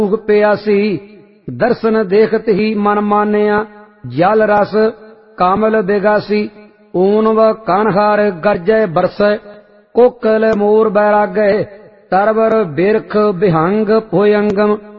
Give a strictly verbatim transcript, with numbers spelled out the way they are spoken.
ਭੂਖ ਪਿਆਸੀ। ਦਰਸ਼ਨ ਦੇਖਤ ਹੀ ਮਨ ਮਾਨਿਆ, ਜਲ ਰਸ ਕਾਮਲ ਬਿਗਾਸੀ। ਊਨਵ ਕਨਹਾਰ ਗਰਜੈ ਬਰਸੈ, ਕੋਕਲ ਮੋਰ ਬੈਰਾਗੈ। ਤਰਵਰ ਬਿਰਖ ਬਿਹੰਗ ਭੁਯੰਗਮ,